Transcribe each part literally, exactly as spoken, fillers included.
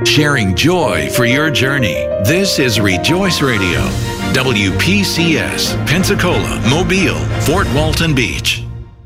sharing joy for your journey. This is Rejoice Radio, W P C S, Pensacola, Mobile, Fort Walton Beach.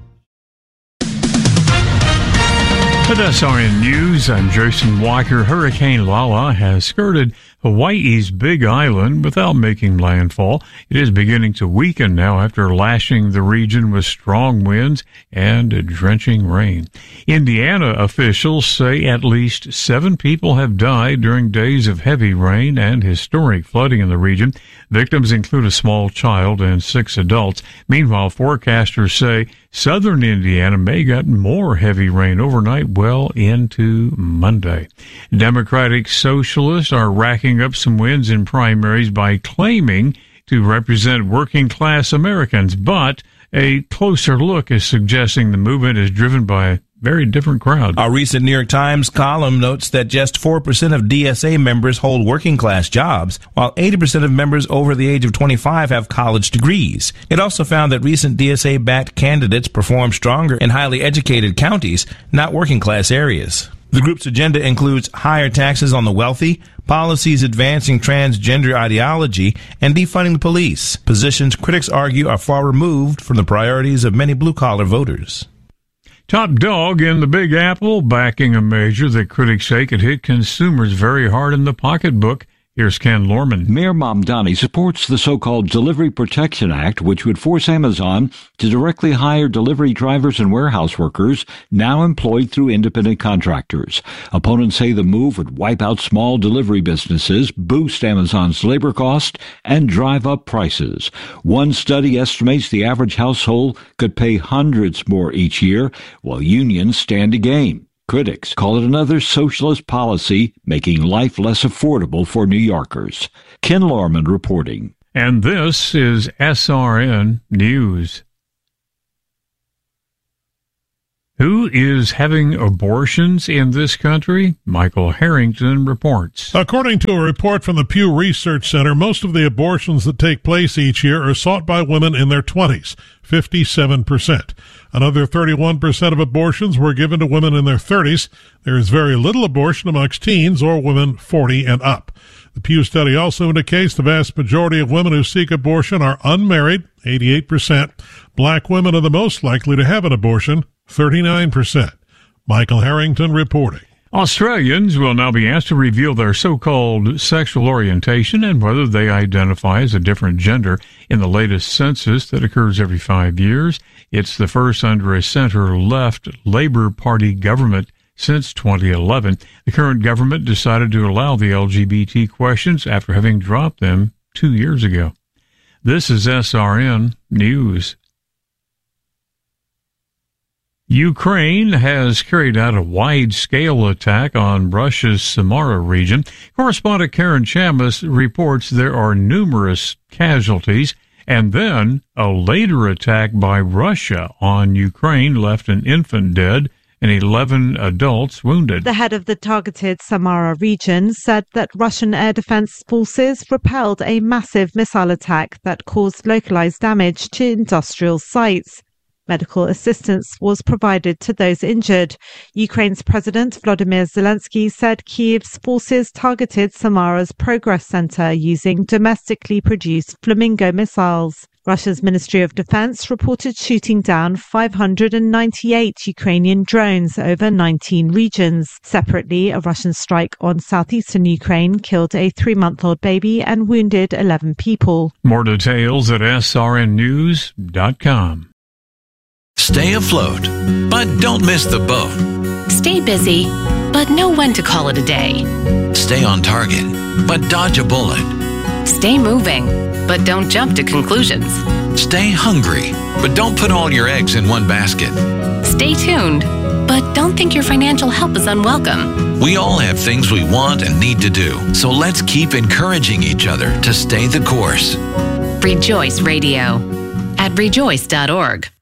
With S R N News, I'm Jason Walker. Hurricane Lala has skirted Hawaii's Big Island without making landfall. It is beginning to weaken now after lashing the region with strong winds and drenching rain. Indiana officials say at least seven people have died during days of heavy rain and historic flooding in the region. Victims include a small child and six adults. Meanwhile, forecasters say southern Indiana may get more heavy rain overnight well into Monday. Democratic Socialists are racking up some wins in primaries by claiming to represent working-class Americans, but a closer look is suggesting the movement is driven by a very different crowd. Our recent New York Times column notes that just four percent of D S A members hold working-class jobs, while eighty percent of members over the age of twenty-five have college degrees. It also found that recent D S A-backed candidates perform stronger in highly educated counties, not working-class areas. The group's agenda includes higher taxes on the wealthy, policies advancing transgender ideology, and defunding the police, positions critics argue are far removed from the priorities of many blue-collar voters. Top dog in the Big Apple, backing a measure that critics say could hit consumers very hard in the pocketbook. Here's Ken Lorman. Mayor Mamdani supports the so-called Delivery Protection Act, which would force Amazon to directly hire delivery drivers and warehouse workers now employed through independent contractors. Opponents say the move would wipe out small delivery businesses, boost Amazon's labor cost, and drive up prices. One study estimates the average household could pay hundreds more each year, while unions stand to gain. Critics call it another socialist policy, making life less affordable for New Yorkers. Ken Lorman reporting. And this is S R N News. Who is having abortions in this country? Michael Harrington reports. According to a report from the Pew Research Center, most of the abortions that take place each year are sought by women in their twenties, fifty-seven percent. Another thirty-one percent of abortions were given to women in their thirties. There is very little abortion amongst teens or women forty and up. The Pew study also indicates the vast majority of women who seek abortion are unmarried, eighty-eight percent. Black women are the most likely to have an abortion, thirty-nine percent. Michael Harrington reporting. Australians will now be asked to reveal their so-called sexual orientation and whether they identify as a different gender in the latest census that occurs every five years. It's the first under a center-left Labour Party government since twenty eleven. The current government decided to allow the L G B T questions after having dropped them two years ago. This is S R N News. Ukraine has carried out a wide-scale attack on Russia's Samara region. Correspondent Karen Chamis reports there are numerous casualties, and then a later attack by Russia on Ukraine left an infant dead and eleven adults wounded. The head of the targeted Samara region said that Russian air defense forces repelled a massive missile attack that caused localized damage to industrial sites. Medical assistance was provided to those injured. Ukraine's President Volodymyr Zelensky said Kyiv's forces targeted Samara's Progress Center using domestically produced Flamingo missiles. Russia's Ministry of Defense reported shooting down five hundred ninety-eight Ukrainian drones over nineteen regions. Separately, a Russian strike on southeastern Ukraine killed a three-month-old baby and wounded eleven people. More details at S R N news dot com. Stay afloat, but don't miss the boat. Stay busy, but know when to call it a day. Stay on target, but dodge a bullet. Stay moving, but don't jump to conclusions. Stay hungry, but don't put all your eggs in one basket. Stay tuned, but don't think your financial help is unwelcome. We all have things we want and need to do, so let's keep encouraging each other to stay the course. Rejoice Radio at rejoice dot org.